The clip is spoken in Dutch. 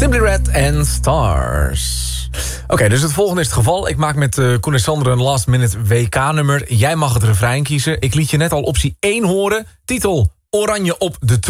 Simply Red en Stars. Oké, dus het volgende is het geval. Ik maak met Koen en Sander een last minute WK-nummer. Jij mag het refrein kiezen. Ik liet je net al optie 1 horen. Titel Oranje op de troon.